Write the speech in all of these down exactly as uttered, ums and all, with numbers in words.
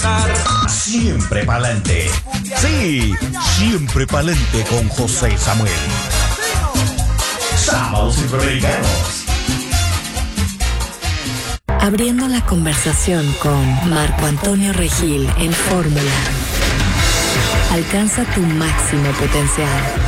gozar. Siempre pa'lante. Sí, siempre pa'lante con José Samuel. Sábados Centroamericanos. Abriendo la conversación con Marco Antonio Regil en Fórmula. Alcanza tu máximo potencial.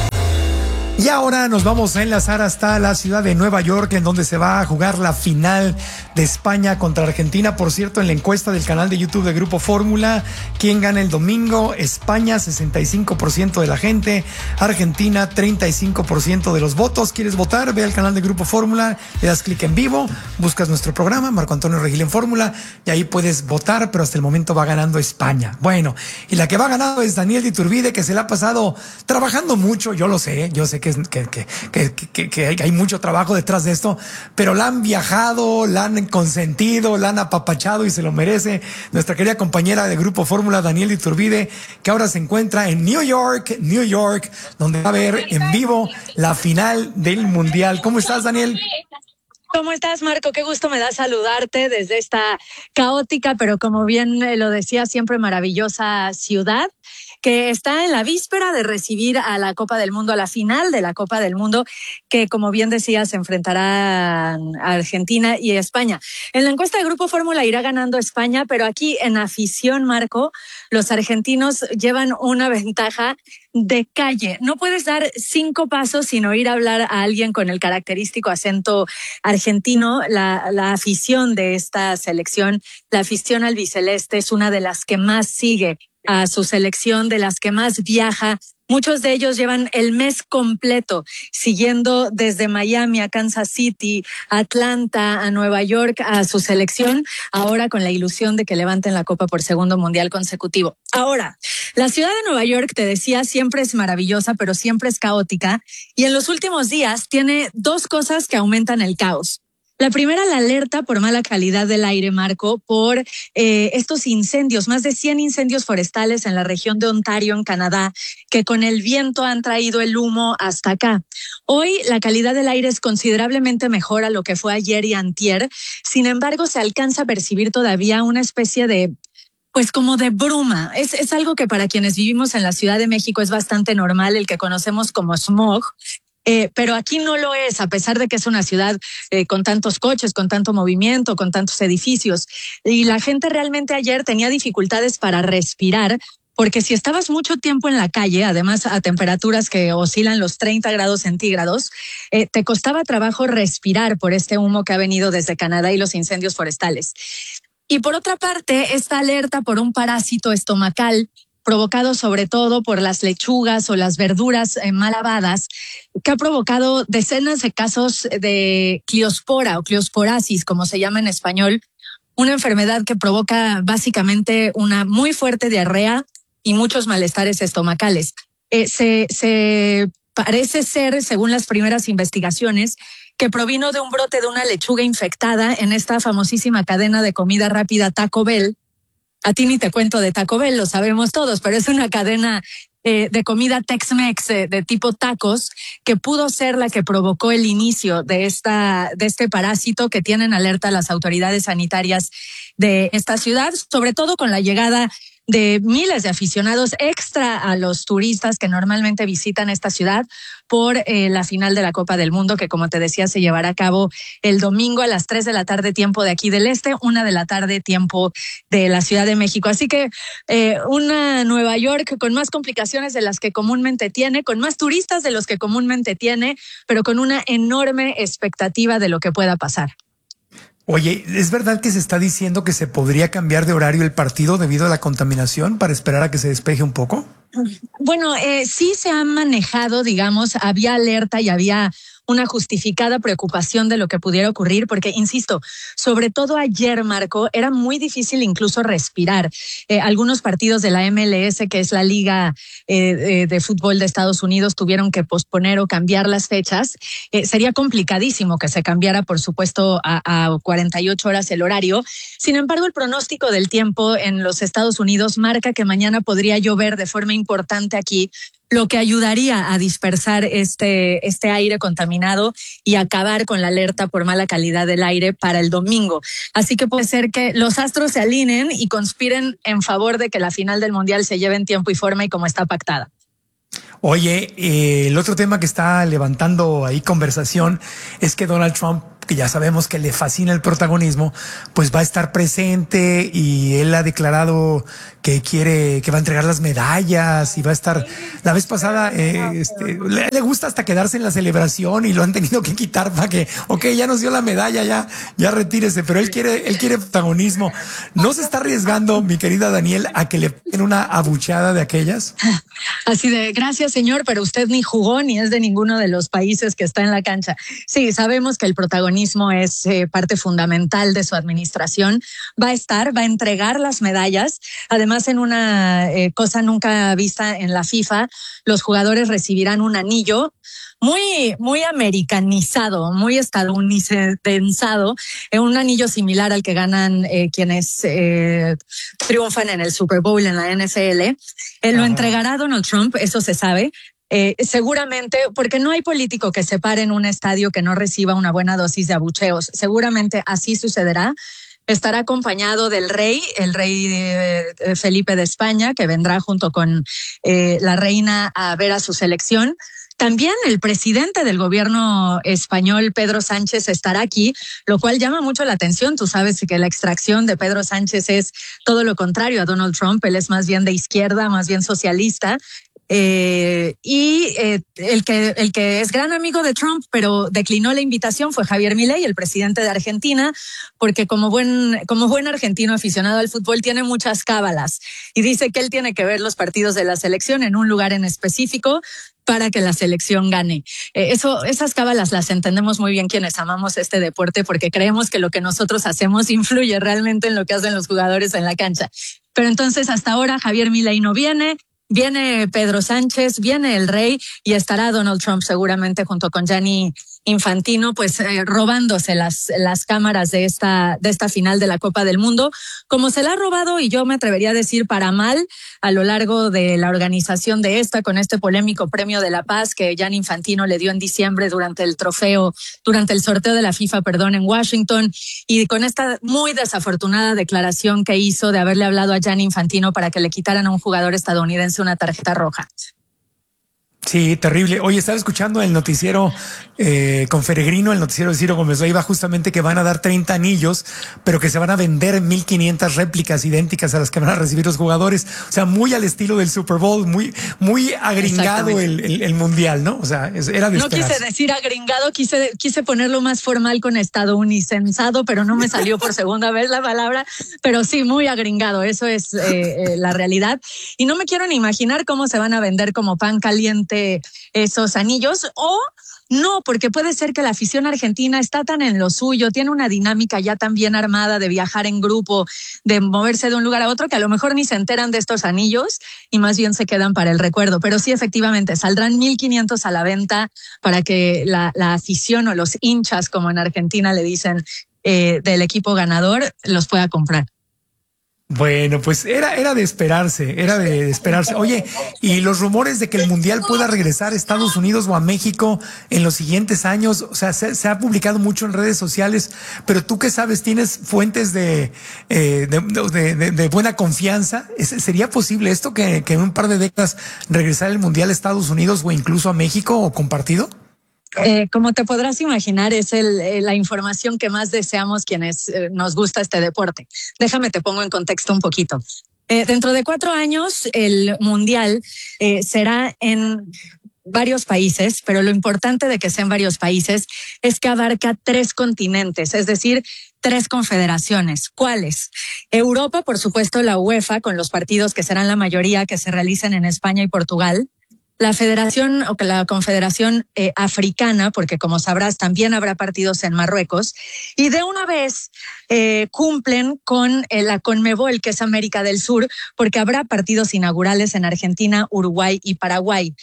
Y ahora nos vamos a enlazar hasta la ciudad de Nueva York, en donde se va a jugar la final de España contra Argentina. Por cierto, en la encuesta del canal de YouTube de Grupo Fórmula, ¿quién gana el domingo? España, sesenta y cinco por ciento de la gente. Argentina, treinta y cinco por ciento de los votos. ¿Quieres votar? Ve al canal de Grupo Fórmula, le das clic en vivo, buscas nuestro programa, Marco Antonio Regil en Fórmula, y ahí puedes votar, pero hasta el momento va ganando España. Bueno, y la que va ganando es Daniel de Iturbide, que se la ha pasado trabajando mucho, yo lo sé, yo sé que Que, que, que, que, que hay mucho trabajo detrás de esto, pero la han viajado, la han consentido, la han apapachado y se lo merece nuestra querida compañera de Grupo Fórmula, Daniel Iturbide, que ahora se encuentra en New York, New York, donde va a ver en vivo la final del Mundial. ¿Cómo estás, Daniel? ¿Cómo estás, Marco? Qué gusto me da saludarte desde esta caótica, pero como bien lo decía, siempre maravillosa ciudad, que está en la víspera de recibir a la Copa del Mundo, a la final de la Copa del Mundo, que como bien decía, se enfrentará a Argentina y España. En la encuesta de Grupo Fórmula irá ganando España, pero aquí en afición, Marco, los argentinos llevan una ventaja de calle. No puedes dar cinco pasos sin oír hablar a alguien con el característico acento argentino. La, la afición de esta selección, la afición albiceleste, es una de las que más sigue a su selección, de las que más viaja. Muchos de ellos llevan el mes completo siguiendo desde Miami a Kansas City, Atlanta, a Nueva York, a su selección, ahora con la ilusión de que levanten la Copa por segundo mundial consecutivo. Ahora, la ciudad de Nueva York, te decía, siempre es maravillosa, pero siempre es caótica, y en los últimos días tiene dos cosas que aumentan el caos. La primera, la alerta por mala calidad del aire, Marco, por eh, estos incendios, más de cien incendios forestales en la región de Ontario, en Canadá, que con el viento han traído el humo hasta acá. Hoy la calidad del aire es considerablemente mejor a lo que fue ayer y antier. Sin embargo, se alcanza a percibir todavía una especie de pues como de bruma. Es, es algo que para quienes vivimos en la Ciudad de México es bastante normal, el que conocemos como smog. Eh, pero aquí no lo es, a pesar de que es una ciudad eh, con tantos coches, con tanto movimiento, con tantos edificios. Y la gente realmente ayer tenía dificultades para respirar, porque si estabas mucho tiempo en la calle, además a temperaturas que oscilan los treinta grados centígrados, eh, te costaba trabajo respirar por este humo que ha venido desde Canadá y los incendios forestales. Y por otra parte, esta alerta por un parásito estomacal provocado sobre todo por las lechugas o las verduras eh, mal lavadas, que ha provocado decenas de casos de cliospora o cliosporasis, como se llama en español, una enfermedad que provoca básicamente una muy fuerte diarrea y muchos malestares estomacales. Eh, se, se parece ser, según las primeras investigaciones, que provino de un brote de una lechuga infectada en esta famosísima cadena de comida rápida Taco Bell. A ti ni te cuento de Taco Bell, lo sabemos todos, pero es una cadena eh, de comida Tex-Mex eh, de tipo tacos que pudo ser la que provocó el inicio de esta de este parásito que tienen alerta las autoridades sanitarias de esta ciudad, sobre todo con la llegada de miles de aficionados extra a los turistas que normalmente visitan esta ciudad por eh, la final de la Copa del Mundo, que como te decía se llevará a cabo el domingo a las tres de la tarde tiempo de aquí del este, una de la tarde tiempo de la Ciudad de México. Así que eh, una Nueva York con más complicaciones de las que comúnmente tiene, con más turistas de los que comúnmente tiene, pero con una enorme expectativa de lo que pueda pasar. Oye, ¿es verdad que se está diciendo que se podría cambiar de horario el partido debido a la contaminación para esperar a que se despeje un poco? Bueno, eh, sí se han manejado, digamos, había alerta y había una justificada preocupación de lo que pudiera ocurrir, porque, insisto, sobre todo ayer, Marco, era muy difícil incluso respirar. Eh, algunos partidos de la M L S, que es la Liga eh, de, de Fútbol de Estados Unidos, tuvieron que posponer o cambiar las fechas. Eh, sería complicadísimo que se cambiara, por supuesto, a, a cuarenta y ocho horas el horario. Sin embargo, el pronóstico del tiempo en los Estados Unidos marca que mañana podría llover de forma importante aquí, lo que ayudaría a dispersar este, este aire contaminado y acabar con la alerta por mala calidad del aire para el domingo. Así que puede ser que los astros se alineen y conspiren en favor de que la final del Mundial se lleve en tiempo y forma y como está pactada. Oye, eh, el otro tema que está levantando ahí conversación es que Donald Trump, que ya sabemos que le fascina el protagonismo, pues va a estar presente y él ha declarado que quiere, que va a entregar las medallas y va a estar. La vez pasada, eh, este, le, le gusta hasta quedarse en la celebración y lo han tenido que quitar para que, ok, ya nos dio la medalla, ya, ya retírese, pero él quiere, él quiere protagonismo. ¿No se está arriesgando, mi querida Daniel, a que le den una abuchada de aquellas? Así de, gracias señor, pero usted ni jugó ni es de ninguno de los países que está en la cancha. Sí, sabemos que el protagonismo es eh, parte fundamental de su administración. Va a estar, va a entregar las medallas. Además, en una eh, cosa nunca vista en la FIFA, los jugadores recibirán un anillo muy, muy americanizado, muy estadounidense, eh, un anillo similar al que ganan eh, quienes eh, triunfan en el Super Bowl en la N F L. Eh, lo entregará Donald Trump, eso se sabe. Eh, seguramente, porque no hay político que se pare en un estadio que no reciba una buena dosis de abucheos. Seguramente así sucederá. Estará acompañado del rey, el rey eh, Felipe de España, que vendrá junto con eh, la reina a ver a su selección. También el presidente del gobierno español, Pedro Sánchez, estará aquí, lo cual llama mucho la atención. Tú sabes que la extracción de Pedro Sánchez es todo lo contrario a Donald Trump. Él es más bien de izquierda, más bien socialista. Eh, y eh, el que el que es gran amigo de Trump, pero declinó la invitación, fue Javier Milei, el presidente de Argentina, porque como buen como buen argentino aficionado al fútbol tiene muchas cábalas y dice que él tiene que ver los partidos de la selección en un lugar en específico para que la selección gane. Eh, eso, esas cábalas las entendemos muy bien quienes amamos este deporte, porque creemos que lo que nosotros hacemos influye realmente en lo que hacen los jugadores en la cancha. Pero entonces hasta ahora Javier Milei no viene. Viene Pedro Sánchez, viene el rey y estará Donald Trump seguramente junto con Gianni Infantino, pues eh, robándose las, las cámaras de esta, de esta final de la Copa del Mundo, como se la ha robado, y yo me atrevería a decir para mal, a lo largo de la organización de esta, con este polémico Premio de la Paz que Gianni Infantino le dio en diciembre durante el trofeo, durante el sorteo de la FIFA, perdón, en Washington, y con esta muy desafortunada declaración que hizo de haberle hablado a Gianni Infantino para que le quitaran a un jugador estadounidense una tarjeta roja. Sí, terrible. Oye, estaba escuchando el noticiero eh, con Feregrino, el noticiero de Ciro Gómez Leiva, justamente que van a dar treinta anillos, pero que se van a vender mil quinientas réplicas idénticas a las que van a recibir los jugadores. O sea, muy al estilo del Super Bowl, muy, muy agringado el, el, el mundial, ¿no? O sea, era de No esperarse. quise decir agringado, quise, quise ponerlo más formal con estadounidense, pero no me salió por segunda vez la palabra. Pero sí, muy agringado. Eso es eh, eh, la realidad. Y no me quiero ni imaginar cómo se van a vender como pan caliente esos anillos, o no, porque puede ser que la afición argentina está tan en lo suyo, tiene una dinámica ya tan bien armada de viajar en grupo, de moverse de un lugar a otro, que a lo mejor ni se enteran de estos anillos y más bien se quedan para el recuerdo. Pero sí, efectivamente, saldrán mil quinientos a la venta para que la, la afición o los hinchas, como en Argentina le dicen, eh, del equipo ganador, los pueda comprar. Bueno, pues era, era de esperarse, era de esperarse. Oye, y los rumores de que el Mundial pueda regresar a Estados Unidos o a México en los siguientes años, o sea, se, se ha publicado mucho en redes sociales, pero tú qué sabes, ¿tienes fuentes de, eh, de, de, de, de buena confianza? ¿Sería posible esto que, que en un par de décadas regresar el Mundial a Estados Unidos o incluso a México o compartido? Eh, como te podrás imaginar, es el, eh, la información que más deseamos quienes eh, nos gusta este deporte. Déjame te pongo en contexto un poquito. Eh, dentro de cuatro años, el Mundial eh, será en varios países, pero lo importante de que sea en varios países es que abarca tres continentes, es decir, tres confederaciones. ¿Cuáles? Europa, por supuesto, la UEFA, con los partidos que serán la mayoría que se realicen en España y Portugal. La Federación o la Confederación eh, Africana, porque como sabrás también habrá partidos en Marruecos, y de una vez eh, cumplen con eh, la Conmebol, que es América del Sur, porque habrá partidos inaugurales en Argentina, Uruguay y Paraguay.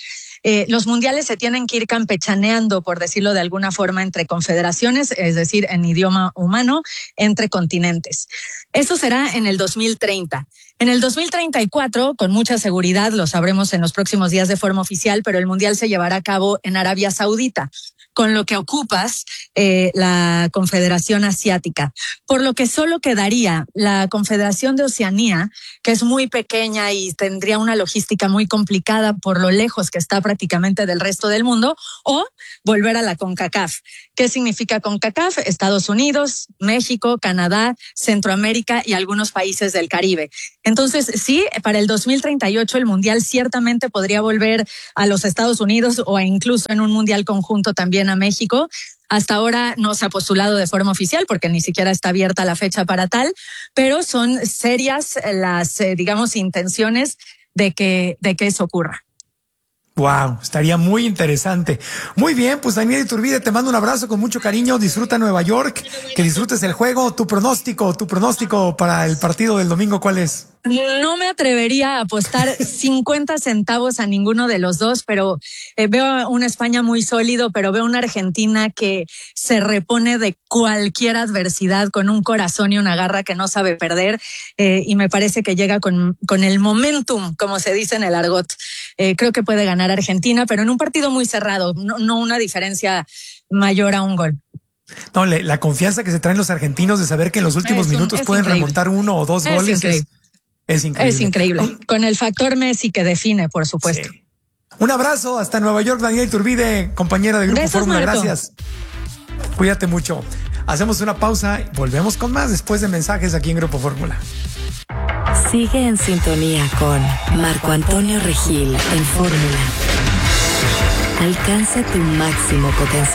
Eh, los mundiales se tienen que ir campechaneando, por decirlo de alguna forma, entre confederaciones, es decir, en idioma humano, entre continentes. Eso será en el dos mil treinta. En el dos mil treinta y cuatro, con mucha seguridad, lo sabremos en los próximos días de forma oficial, pero el mundial se llevará a cabo en Arabia Saudita, con lo que ocupas eh, la Confederación Asiática. Por lo que solo quedaría la Confederación de Oceanía, que es muy pequeña y tendría una logística muy complicada por lo lejos que está prácticamente del resto del mundo, o volver a la CONCACAF. ¿Qué significa CONCACAF? Estados Unidos, México, Canadá, Centroamérica y algunos países del Caribe. Entonces, sí, para el dos mil treinta y ocho el Mundial ciertamente podría volver a los Estados Unidos o incluso en un Mundial conjunto también a México. Hasta ahora no se ha postulado de forma oficial porque ni siquiera está abierta la fecha para tal, pero son serias las, eh, digamos, intenciones de que, de que eso ocurra. Wow, estaría muy interesante. Muy bien, pues Daniela Iturbide, te mando un abrazo con mucho cariño. Disfruta Nueva York, que disfrutes el juego. Tu pronóstico, tu pronóstico para el partido del domingo, ¿cuál es? No me atrevería a apostar cincuenta centavos a ninguno de los dos, pero eh, veo una España muy sólido, pero veo una Argentina que se repone de cualquier adversidad con un corazón y una garra que no sabe perder, eh, y me parece que llega con, con el momentum, como se dice en el argot. Eh, creo que puede ganar Argentina, pero en un partido muy cerrado, no, no una diferencia mayor a un gol. No, le, la confianza que se traen los argentinos de saber que en los últimos Es un, minutos pueden increíble. remontar uno o dos es goles increíble. es, es increíble. Es increíble. Con el factor Messi que define, por supuesto. Sí. Un abrazo hasta Nueva York, Daniela Iturbide, compañera de Grupo Besos, Fórmula. Marco. Gracias. Cuídate mucho. Hacemos una pausa y volvemos con más después de mensajes aquí en Grupo Fórmula. Sigue en sintonía con Marco Antonio Regil en Fórmula. Alcanza tu máximo potencial.